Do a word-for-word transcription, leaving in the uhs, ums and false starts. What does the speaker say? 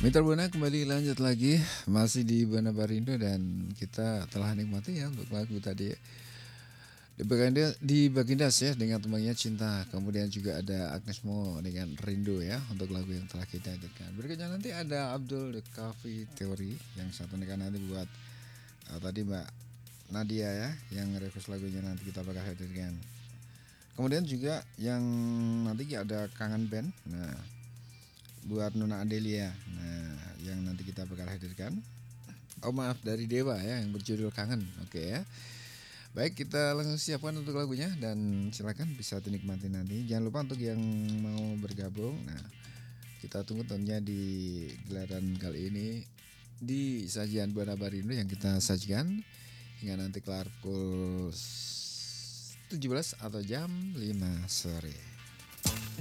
Mitra Buana kembali lanjut lagi masih di Buana Barindo dan kita telah nikmati ya untuk lagu tadi di Baginda di Bagindas ya dengan temannya Cinta, kemudian juga ada Agnes Mo dengan Rindu ya untuk lagu yang telah kita hadirkan. Berikutnya nanti ada Abdul The Coffee Theory yang satu nekan nanti buat uh, tadi Mbak Nadia ya yang request lagunya nanti kita bakal hadirkan. Kemudian juga yang nanti ada Kangen Band. Nah, buat Nona Adelia. Nah, yang nanti kita bakal hadirkan. Oh maaf dari Dewa ya yang berjudul Kangen. Oke ya. Baik kita langsung siapkan untuk lagunya dan silakan bisa dinikmati nanti. Jangan lupa untuk yang mau bergabung. Nah, kita tunggu tentunya di gelaran kali ini di sajian Buana Barindo yang kita sajikan hingga nanti kelar pukul tujuh belas atau jam lima sore.